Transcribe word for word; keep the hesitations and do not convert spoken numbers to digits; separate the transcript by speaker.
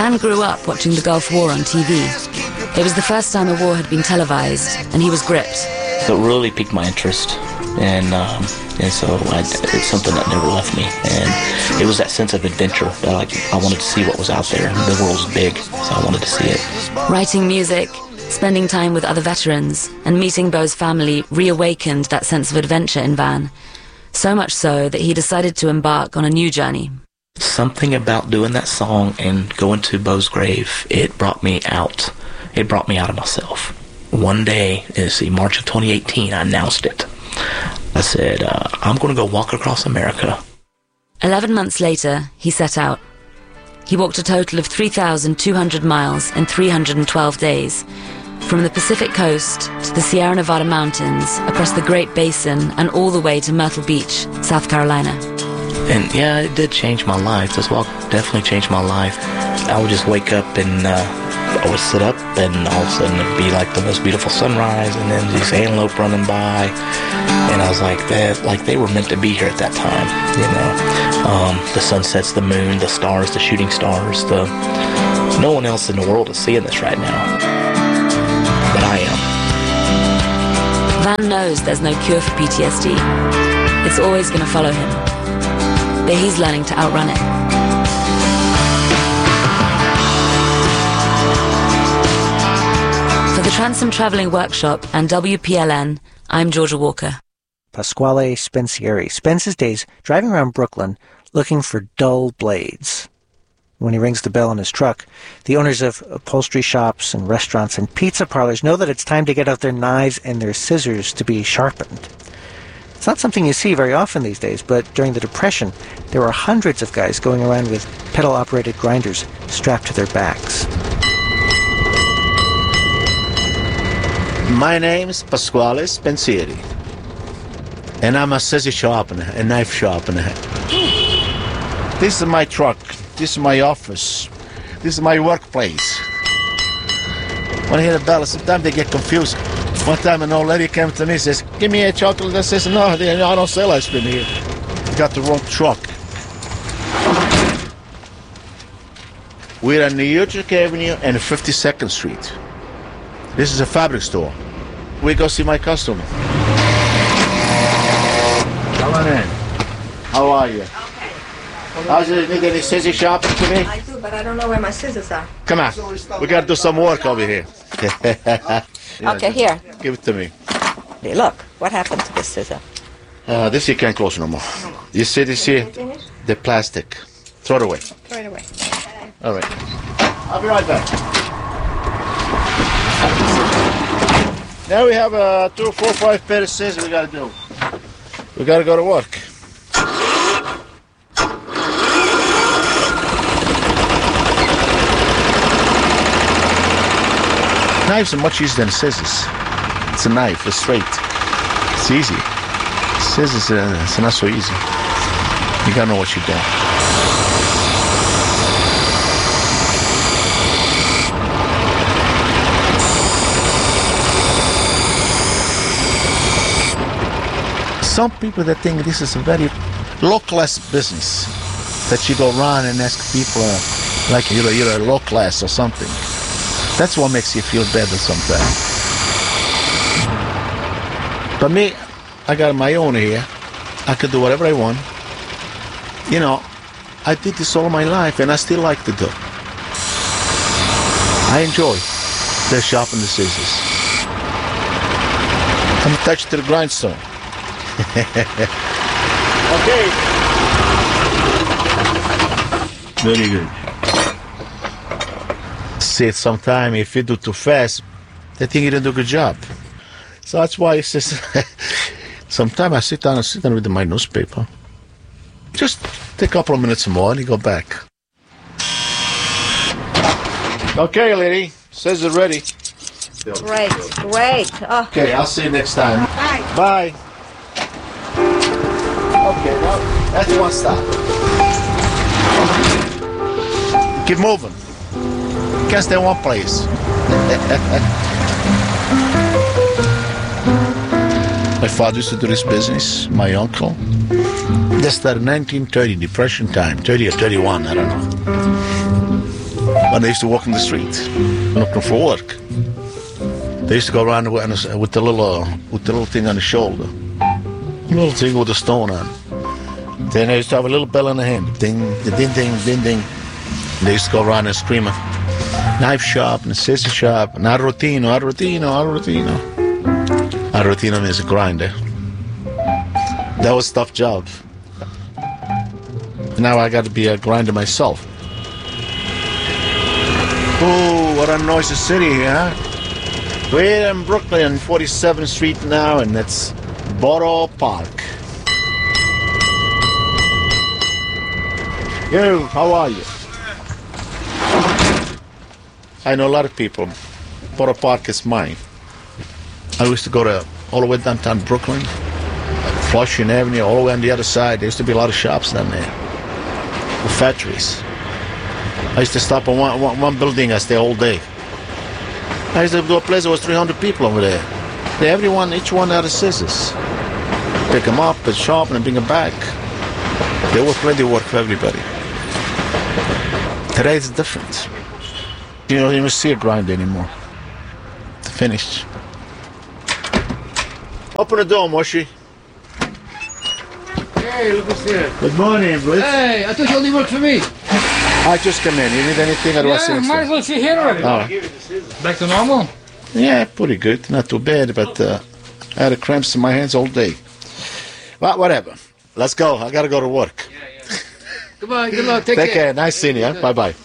Speaker 1: Van grew up watching the Gulf War on T V. It was the first time a war had been televised, and he was gripped.
Speaker 2: So it really piqued my interest, and um, and so I, it's something that never left me. And it was that sense of adventure that like, I wanted to see what was out there. The world's big, so I wanted to see it.
Speaker 1: Writing music, spending time with other veterans, and meeting Beau's family reawakened that sense of adventure in Van. So much so that he decided to embark on a new journey.
Speaker 2: Something about doing that song and going to Beau's grave, it brought me out. It brought me out of myself. One day, let's see, March of twenty eighteen, I announced it. I said, uh, I'm going to go walk across America.
Speaker 1: Eleven months later, he set out. He walked a total of three thousand two hundred miles in three hundred twelve days, from the Pacific coast to the Sierra Nevada mountains, across the Great Basin, and all the way to Myrtle Beach, South Carolina.
Speaker 2: And yeah, it did change my life. This walk definitely changed my life. I would just wake up and uh, I would sit up, and all of a sudden it'd be like the most beautiful sunrise, and then these antelope running by, and I was like, that, like they were meant to be here at that time, you know. Um, the sunsets, the moon, the stars, the shooting stars. The no one else in the world is seeing this right now, but I am.
Speaker 1: Van knows there's no cure for P T S D. It's always going to follow him, but he's learning to outrun it. For the Transom Traveling Workshop and W P L N, I'm Georgia Walker.
Speaker 3: Pasquale Spencieri spends his days driving around Brooklyn looking for dull blades. When he rings the bell in his truck, the owners of upholstery shops and restaurants and pizza parlors know that it's time to get out their knives and their scissors to be sharpened. It's not something you see very often these days, but during the Depression, there were hundreds of guys going around with pedal-operated grinders strapped to their backs.
Speaker 4: My name is Pasquale Spencieri, and I'm a scissor sharpener, a knife sharpener. This is my truck. This is my office. This is my workplace. When I hear the bell, sometimes they get confused. One time an old lady came to me and says, give me a chocolate. I says, no, I don't sell ice cream here. You got the wrong truck. We're on New York Avenue and fifty-second Street. This is a fabric store. We go see my customer. Come on in. How are you?
Speaker 5: Okay.
Speaker 4: How's it? Need any scissors shopping today?
Speaker 5: I do, but I don't know where my scissors are.
Speaker 4: Come on. We got to do some work over here. Yeah,
Speaker 5: Okay, here.
Speaker 4: Give it to me.
Speaker 5: Hey, look, what happened to this scissor?
Speaker 4: Uh, this you can't close no more. You see this here? The plastic. Throw it away.
Speaker 5: Throw it away.
Speaker 4: All right. I'll be right back. Now we have uh, two, four, five pairs of scissors we got to do. We got to go to work. Knives are much easier than scissors. It's a knife, it's straight. It's easy. Scissors, uh, it's not so easy. You gotta know what you're doing. Some people that think this is a very low-class business, that you go around and ask people uh, like you're, you're a low class or something. That's what makes you feel better sometimes. But me, I got my own here. I can do whatever I want. You know, I did this all my life and I still like to do it. I enjoy the sharpening the scissors. I'm attached to the grindstone. Okay. Very good. See, sometimes if you do too fast, they think you didn't do a good job. So that's why it says, sometimes I sit down and sit down with my newspaper. Just take a couple of minutes more and you go back. Okay, lady. Says it's ready.
Speaker 5: Great, great. Oh.
Speaker 4: Okay, I'll see you next time.
Speaker 5: Bye.
Speaker 4: Bye. Okay, well, that's one stop. Keep moving. You can't stay in one place. My father used to do this business, my uncle. They started in nineteen thirty, Depression time, thirty or thirty-one, I don't know. when they used to walk in the street looking for work. They used to go around with, with the little uh, with the little thing on the shoulder, little thing with a stone on. Then they used to have a little bell in the hand, ding, ding, ding, ding, ding. And they used to go around and scream, knife shop and scissor shop and arrotino, arrotino, arrotino. Arrotino means a grinder. That was a tough job. Now I got to be a grinder myself. Oh, what a noisy city, huh? We're in Brooklyn, forty-seventh Street now, and that's Borough Park. Yo, how are you? I know a lot of people. Borough Park is mine. I used to go to all the way downtown Brooklyn, Flushing Avenue, all the way on the other side. There used to be a lot of shops down there, the factories. I used to stop on one, one, one building. I stay all day. I used to do a place that was three hundred people over there. They, everyone, each one had a scissors. Pick them up and sharpen and bring them back. There was plenty of work for everybody. Today it's different. You don't even see a grind anymore. It's finished. Open the door, Moshe.
Speaker 6: Hey, look what's here.
Speaker 4: Good morning, Blitz.
Speaker 6: Hey, I thought you only worked for me.
Speaker 4: I just come in. You need anything? I was
Speaker 6: Yeah, might as well sit here already.
Speaker 4: Oh.
Speaker 6: Back to normal?
Speaker 4: Yeah, pretty good. Not too bad, but uh, I had cramps in my hands all day. Well, whatever. Let's go. I got to go to work.
Speaker 6: Goodbye, good luck, take,
Speaker 4: Take
Speaker 6: care.
Speaker 4: care. Nice seeing you. Huh? Bye-bye.